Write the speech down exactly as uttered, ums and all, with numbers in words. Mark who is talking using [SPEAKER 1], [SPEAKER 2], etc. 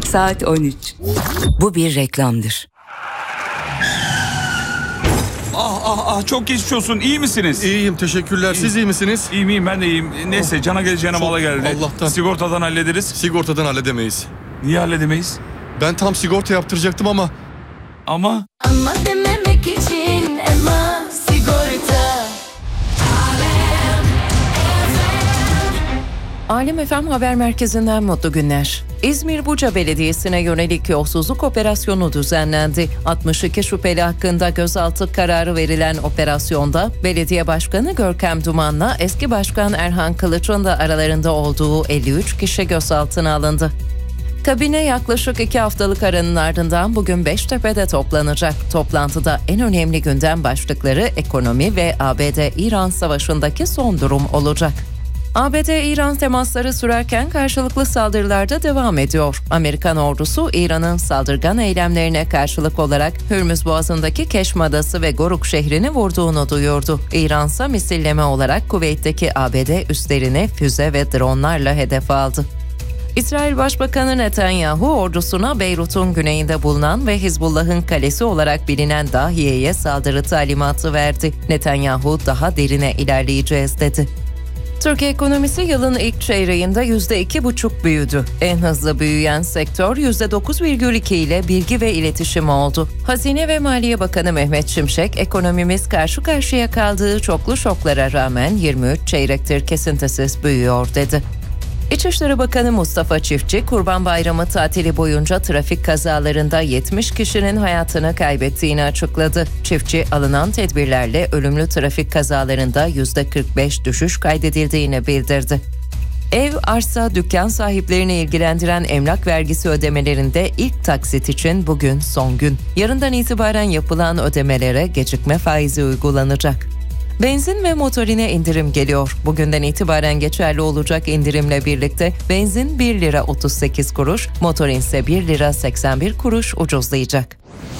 [SPEAKER 1] Saat on üç. Bu bir reklamdır.
[SPEAKER 2] Ah ah ah çok geçmiş olsun. İyi misiniz?
[SPEAKER 3] İyiyim teşekkürler. Siz iyi misiniz?
[SPEAKER 2] İyiyim iyiyim ben de iyiyim. Neyse cana geleceğine
[SPEAKER 3] Çok
[SPEAKER 2] mala geldi.
[SPEAKER 3] Allah'tan.
[SPEAKER 2] Sigortadan hallederiz.
[SPEAKER 3] Sigortadan halledemeyiz.
[SPEAKER 2] Niye halledemeyiz?
[SPEAKER 3] Ben tam sigorta yaptıracaktım ama...
[SPEAKER 2] Ama...
[SPEAKER 4] Ama dememek için Ema Sigorta.
[SPEAKER 5] Alem F M Haber Merkezi'nden mutlu günler. İzmir Buca Belediyesi'ne yönelik yolsuzluk operasyonu düzenlendi. altmış iki şüpheli hakkında gözaltı kararı verilen operasyonda belediye başkanı Görkem Duman'la eski başkan Erhan Kılıç'ın da aralarında olduğu elli üç kişi gözaltına alındı. Kabine yaklaşık iki haftalık aranın ardından bugün Beştepe'de toplanacak. Toplantıda en önemli gündem başlıkları ekonomi ve A B D-İran savaşındaki son durum olacak. A B D-İran temasları sürerken karşılıklı saldırılarda devam ediyor. Amerikan ordusu İran'ın saldırgan eylemlerine karşılık olarak Hürmüz Boğazı'ndaki Keşm Adası ve Goruk şehrini vurduğunu duyurdu. İran ise misilleme olarak Kuveyt'teki A B D üslerini füze ve dronlarla hedef aldı. İsrail Başbakanı Netanyahu ordusuna Beyrut'un güneyinde bulunan ve Hizbullah'ın kalesi olarak bilinen Dahiye'ye saldırı talimatı verdi. Netanyahu daha derine ilerleyeceğiz dedi. Türkiye ekonomisi yılın ilk çeyreğinde yüzde iki buçuk büyüdü. En hızlı büyüyen sektör yüzde dokuz virgül iki ile bilgi ve iletişim oldu. Hazine ve Maliye Bakanı Mehmet Şimşek, ekonomimiz karşı karşıya kaldığı çoklu şoklara rağmen yirmi üç çeyrektir kesintisiz büyüyor dedi. İçişleri Bakanı Mustafa Çiftçi, Kurban Bayramı tatili boyunca trafik kazalarında yetmiş kişinin hayatını kaybettiğini açıkladı. Çiftçi, alınan tedbirlerle ölümlü trafik kazalarında yüzde kırk beş düşüş kaydedildiğini bildirdi. Ev, arsa, dükkan sahiplerini ilgilendiren emlak vergisi ödemelerinde ilk taksit için bugün son gün. Yarından itibaren yapılan ödemelere gecikme faizi uygulanacak. Benzin ve motorine indirim geliyor. Bugünden itibaren geçerli olacak indirimle birlikte benzin bir lira otuz sekiz kuruş, motorin ise bir lira seksen bir kuruş ucuzlayacak.